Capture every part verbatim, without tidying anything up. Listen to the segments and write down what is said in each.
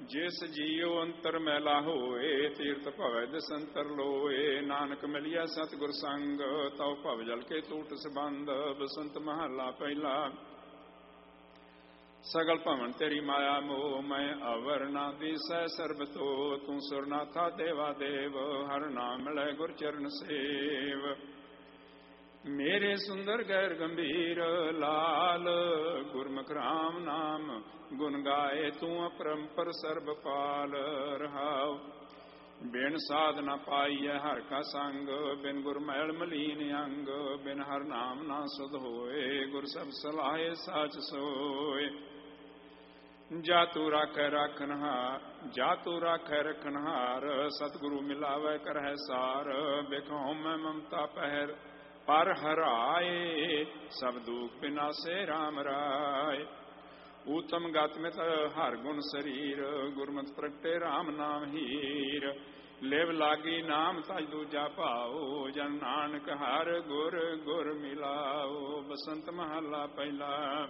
ਜਿਸ ਜੀਉ ਅੰਤਰ ਮੈਲਾ ਹੋਏ, ਤੀਰਥ ਭਵੈ ਦਿਸੰਤਰ ਲੋਏ। ਨਾਨਕ ਮਿਲਿਆ ਸਤਿਗੁਰ ਸੰਗ, ਤਉ ਭਵ ਜਲ ਕੇ ਟੂਟ ਸੰਬੰਧ। ਬਸੰਤ ਮਹੱਲਾ ਪਹਿਲਾ। ਸਗਲ ਭਵਨ ਤੇਰੀ ਮਾਇਆ ਮੋਹ, ਮੈਂ ਅਵਰ ਨਾ ਦੀਸੈ ਸਰਬ ਤੋ। ਤੂੰ ਸੁਰਨਾਥਾ ਦੇਵਾ ਦੇਵ, ਹਰ ਨਾਮ ਮਿਲੈ ਗੁਰ ਚਰਨ ਸੇਵ। ਮੇਰੇ ਸੁੰਦਰ ਗੈਰ ਗੰਭੀਰ ਲਾਲ, ਗੁਰਮੁਖ ਰਾਮ ਨਾਮ ਗੁਣ ਗਾਏ। ਤੂੰ ਅਪਰੰਪਰ ਸਰਬ ਪਾਲ ਰਹਾਉ। ਬਿਨ ਸਾਧ ਨਾ ਪਾਈਐ ਹਰ ਕਾ ਸੰਗ, ਬਿਨ ਗੁਰ ਮੈਲ ਮਲੀਨ ਅੰਗ। ਬਿਨ ਹਰ ਨਾਮ ਨਾ ਸੁਧ ਹੋਏ, ਗੁਰ ਸਭ ਸਲਾਹੇ ਸਾਚ ਸੋਏ। ਜਾ ਤੂੰ ਰਾਖੈ ਰਾਖਨਹਾਰ, ਜਾ ਤੂੰ ਰਾਖੈ ਰਖਨਹਾਰ। ਸਤਿਗੁਰੂ ਮਿਲਾਵੈ ਕਰਹਿ ਸਾਰ, ਬਿਖਉ ਮੈਂ ਮਮਤਾ ਪਹਿਰ ਪਰ ਹਰਾਏ। ਸਭ ਦੁਖ ਬਿਨਾਸੇ ਰਾਮ ਰਾਏ। ਊਤਮ ਗਤ ਮਿਤ ਹਰ ਗੁਣ ਸਰੀਰ, ਗੁਰਮਤਿ ਪ੍ਰਗਟੇ ਰਾਮ ਨਾਮ ਹੀਰ। ਲਿਵ ਲਾਗੀ ਨਾਮ ਤਜ ਦੂਜਾ ਭਾਉ, ਜਨ ਨਾਨਕ ਹਰ ਗੁਰ ਗੁਰ ਮਿਲਾਓ। ਬਸੰਤ ਮਹੱਲਾ ਪਹਿਲਾ।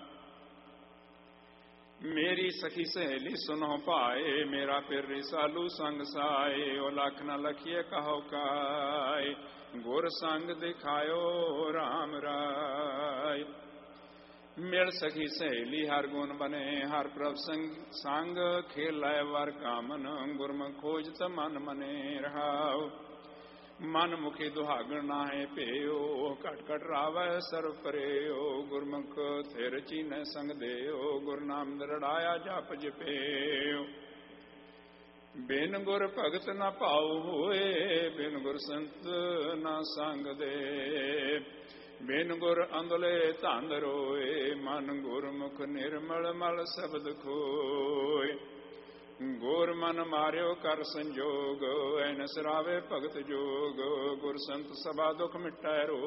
ਮੇਰੀ ਸਖੀ ਸਹੇਲੀ ਸੁਨੋ ਭਾਏ, ਮੇਰਾ ਪਿਰ ਰਿਸਾਲੂ ਸੰਗ ਸਾਏ। ਉਹ ਲੱਖ ਨਾ ਲਖੀਏ ਕਹੋ ਕਾਏ, ਗੁਰ ਸੰਗ ਦਿਖਾਇਓ ਰਾਮ ਰਾਏ। ਮਿਲ ਸਖੀ ਸਹੇਲੀ ਹਰ ਗੁਣ ਬਨੇ, ਹਰ ਪ੍ਰਭ ਸੰਗ ਖੇਲੈ ਵਰ ਕਾਮਨ। ਗੁਰਮੁਖ ਖੋਜਤ ਮਨ ਮਨੇ ਰਹਾਉ। ਮਨ ਮੁਖੀ ਦੁਹਾਗਣ ਨਾਹੇ ਭੇਓ, ਘਟ ਘਟ ਰਾਵੈ ਸਰਬ ਪਰਿਓ। ਗੁਰਮੁਖ ਥਿਰ ਚੀਨੈ ਸੰਗ ਦੇਓ, ਗੁਰ ਨਾਮ ਦ੍ਰਿੜਾਇਆ ਜਪ ਜਪੇਓ। ਬਿਨ ਗੁਰ ਭਗਤ ਨਾ ਭਾਉ ਹੋਏ, ਬਿਨ ਗੁਰ ਸੰਤ ਨਾ ਸੰਗ ਦੇ। ਬਿਨ ਗੁਰ ਅੰਗਲੇ ਧੰਦ ਰੋਏ, ਮਨ ਗੁਰਮੁਖ ਨਿਰਮਲ ਮਲ ਸ਼ਬਦ ਖੋਏ। ਗੁਰ ਮਨ ਮਾਰਿਓ ਕਰ ਸੰਜੋਗ, ਐਨ ਸਰਾਵੇ ਭਗਤ ਜੋਗ। ਗੁਰ ਸੰਤ ਸਭਾ ਦੁਖ ਮਿਟੈ ਰੋਗ।